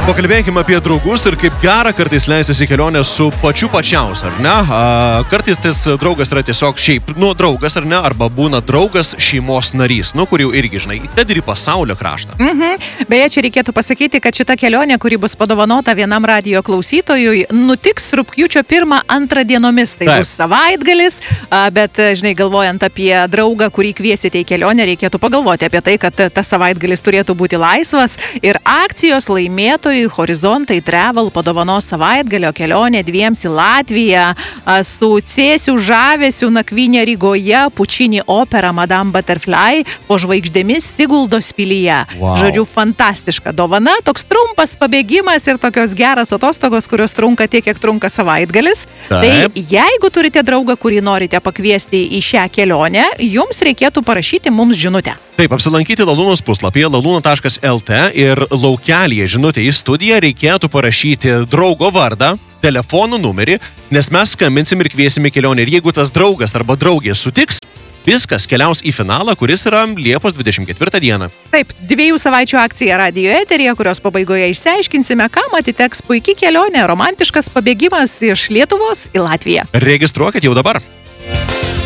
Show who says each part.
Speaker 1: Pakalbėkime apie draugus ir kaip gera kartais leistis į kelionę su pačiu pačiausiu, ar ne? Kartais tas draugas yra tiesiog šiaip, draugas, ar ne? Arba būna draugas šeimos narys, kur jau irgi, žinai, tad ir į pasaulio kraštą.
Speaker 2: Beje, čia reikėtų pasakyti, kad šita kelionė, kuri bus padovanota vienam radijo klausytojui, nutiks rugpjūčio 1-2 dienomis. Tai bus savaitgalis, bet, žinai, galvojant apie draugą, kurį kviesite į kelionę, reikėtų pagalvoti apie tai, kad tas savaitgalis turėtų būti laisvas ir akcijos laimėtojai Horizontai Travel padovanos savaitgalio kelionę dviems į Latviją su Cėsių žavesiu nakvynė Rygoje, Pučini opera Madame Butterfly po žvaigždėmis Siguldos pilyje.
Speaker 1: Wow.
Speaker 2: Žodžiu, fantastiška dovana, toks trumpas pabėgimas ir tokios geras atostogos, kurios trunka tiek, kiek trunka savaitgalis.
Speaker 1: Taip.
Speaker 2: Tai jeigu turite draugą, kurį norite pakviesti į šią kelionę, jums reikėtų parašyti mums žinutę.
Speaker 1: Taip, apsilankyti Lalūnos puslapyje lalūna.lt ir laukelyje žinutė į studiją reikėtų parašyti draugo vardą, telefonų numerį, nes mes skambinsim ir kviesim į kelionę. Ir jeigu tas draugas arba draugė sutiks, viskas keliaus į finalą, kuris yra Liepos 24 dieną.
Speaker 2: Taip, 2 savaičių akcija radijo eteryje, kurios pabaigoje išsiaiškinsime, kam atiteks puikiai kelionė, romantiškas pabėgimas iš Lietuvos į Latviją.
Speaker 1: Registruokit jau dabar.